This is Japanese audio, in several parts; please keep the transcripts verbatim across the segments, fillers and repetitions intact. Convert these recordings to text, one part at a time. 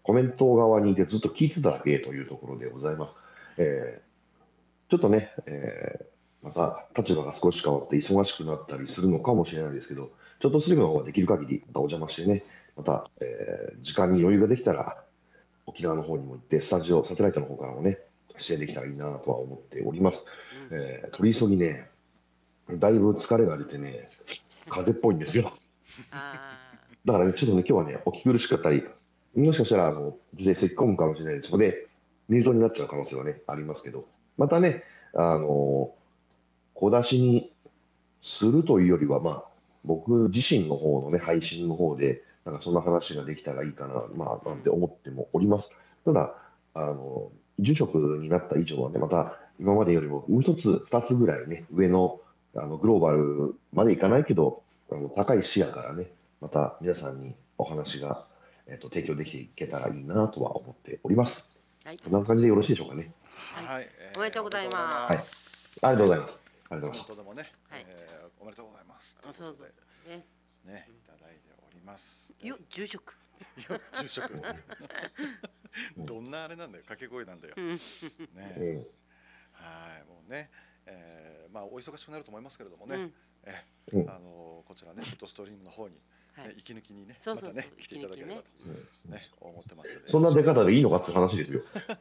コメント側にいてずっと聞いてただけというところでございます。えーちょっとね、えーまた立場が少し変わって忙しくなったりするのかもしれないですけど、ちょっとスリムの方ができる限り、またお邪魔してね、また、えー時間に余裕ができたら、沖縄の方にも行って、スタジオ、サテライトの方からもね、出演できたらいいなとは思っております。 うん。 えー取り急ぎね、だいぶ疲れが出てね、風邪っぽいんですよ。 あだからね、ちょっとね、今日はね、お聞き苦しかったり、もしかしたら、あの、事で咳き込むかもしれないので、そこでミュートになっちゃう可能性はね、ありますけど、またね、あの、小出しにするというよりは、まあ、僕自身の方のね、配信の方で、なんかそんな話ができたらいいかな、まあ、 あ、うん。 なんて思ってもおります。ただ、あの、住職になった以上はね、また今までよりももう一つ、二つぐらいね、上の、あの、グローバルまでいかないけど、あの、高い視野からね、また皆さんにお話が、えっと、提供できていけたらいいなとは思っております。 はい。 こんな感じでよろしいでしょうかね。 はい。 はい、 おめでとうございえーおめでとうございまはい。あます。 す。 りがとうごね、 ざいます。ありがとうコございます。 メントでもね、 はい。 えーおめでとうございますといあ、 うことそうそうでね。 ね、いただいております。ね、 よ、住職。 よ、住職。 うん。 どんなあれなんだよ、掛け声なんだよ。 うん。 ね、 うん。 はい、もうね、えーまあお忙しくなると思いますけれどもね、 うん。 えうん。 あのこちらね、フットストリームの方に、ね、 はい。 息抜きにね、 そうそうそう。 またね、来ていただければとうん。 ね、思ってますので、 そんな出よろしくお願いい方でいいのかったします。 て話ですよ。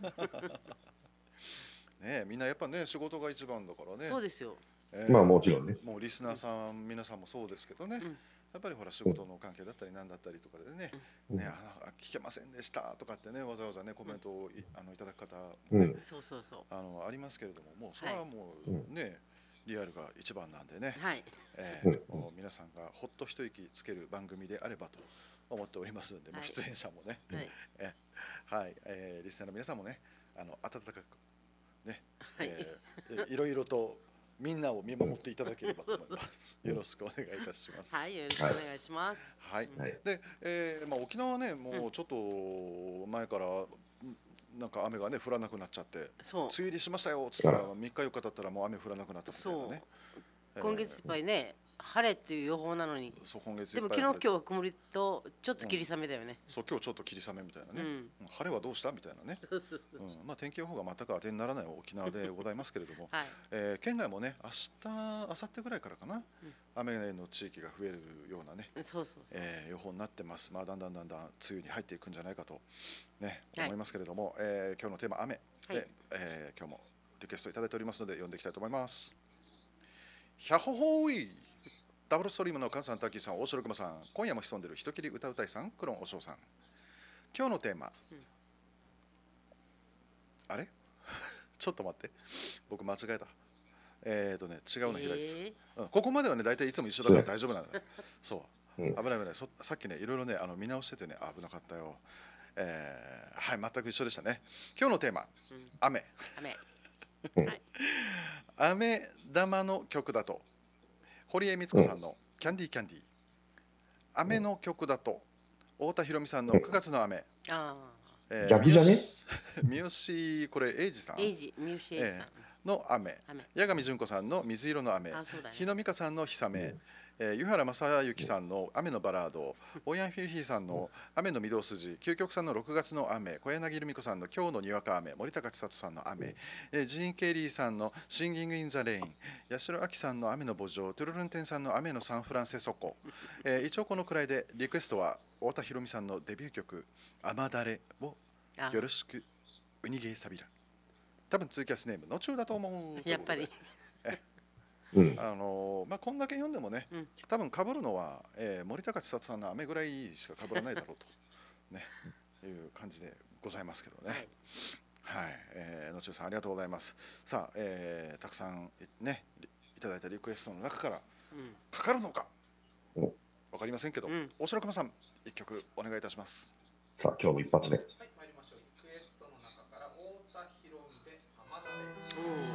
ね、みんなやっぱね、仕事が一番だからね、 そうですよ。 まあえもちろんね。 ーもうリスナーさん、皆さんもそうですけどね、 うん。 やっぱりほら仕うん。 事の関係だったりなんだったりとかでね、 うん。 ね、あ聞けませんでしたとかってね、わざわざね、コうん。 メントをいあのいただく方もね、 うん。 そうそうそう。 あのありますけれども、もうそれはい。 はもうん。 うね、リアルが一番なんでね、 はい。 うん。 えーもう皆さんがほっと一息つける番組であればと思っておりますので、もうはい。 出演者もね、 はい。 えはい、えーリスナーの皆さんもね、あの温かくね、 はい。 えーいいろいろとみんなを見守っていただければと思います。 うん。 よろしくお願いいたします。 はい。よろしくはい。 お願いします。 はい。 うん。 はい。 で、えーまあ、沖縄はね、 うん。 もうちょっと前からんなんか雨がね降らなくなっちゃって、梅そ雨入りしましたよっつったらあら。 みっかよっか経ったらもう雨降らなくなったう。 みたいなね。 そう。 え今月いっーぱいね、晴れっていう予報なのに。 そう今月いでもっぱい晴れて、 昨日今日は曇りとちょっとうん、 霧雨だよね。 そう今日ちょっと霧雨みたいなね。 うん。 うん晴れはどうしたみたいなね。 そうそうそう。 うん、まあ天気予報が全く当てにならない沖縄でございますけれども、 はい。 えー県外もね明日明後日ぐらいからかな、 うん。 雨の地域が増えるようなね、 そうそうそう。 えー予報になってます。まあだんだんだんだん梅雨に入っていくんじゃないかとねはい。 思いますけれども、えー今日のテーマ雨はい。 で、えー今日もリクエストいただいておりますので読んでいきたいと思います。ひゃほほーい。ダブルストリームのカズさん、タッキーさん、大城熊さん、今夜も潜んでる人切り歌うたいさん、クロンおしょうさん。今日のテーマ、 うん。 あれちょっと待って、僕間違えた。えーとね、違うの開いてええた。うんここまではね、大体いつも一緒だそうや。 から大丈夫なのね。そう。 うん。 危ない危ない。そさっきね、いろいろね、あの見直しててね、危なかったよ。えーはい、全く一緒でしたね。今日のテーマ、 うん。 雨。 雨。 うん。 はい。 雨玉の曲だと、堀江光うん。 子さんのキャンディーキャンディー。雨うん。 の曲だと、太田博美さんのうん。 くがつの雨。 ああ。 えー、三逆じゃね？ 好三好これ英二さん、 エイジ、ミューシエイジさん。 えーの雨。 雨。 八神純子さんの水色の雨。 あ、そうだ日ね。 野美香さんの日雨。 うん。 えー湯原正幸うん。 さんの雨のバラード。オーヤンフィーヒーさんうん。 の雨の御堂筋。究極さんのろくがつの雨。小柳ルミ子さんの今日のにわか雨。森高千里さんの雨。えージーン・ケリーさんのシンギング・イン・ザ・レイン。八代亜紀さんの雨の墓場。トゥルルンテンさんの雨のサンフランセソコ。えー一応このくらいでリクエストは太田博美さんのデビュー曲「雨だれ」をあよろしくウニゲーサビラ。多分ツイキャスネームの中だと思うあ。 ということで、 やっぱり。 えうん。 あのーまあこんだけ読んでもね、 うん。 多分被るのは、えー森高千里さんの雨ぐらいしか被らないだろうとねいう感じでございますけどね。 はい。 はい、えー、のちゅうさんありがとうございます。さあ、えーたくさんねいただいたリクエストの中からうん。 かかるのかうん。 わかりませんけど、 うん。 大城熊さん一曲お願いいたします。 さあ、今日の一発目。 はい、参りましょう。リクエストの中から太田博美で雨だれ。 おお。